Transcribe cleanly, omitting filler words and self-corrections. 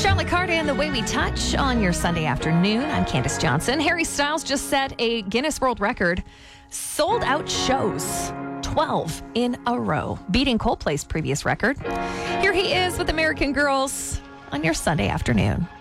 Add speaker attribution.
Speaker 1: John Liccardi and The Way We Touch on your Sunday afternoon. I'm Candace Johnson. Harry Styles just set a Guinness World Record. Sold out shows, 12 in a row, beating Coldplay's previous record. Here he is with American Girls on your Sunday afternoon.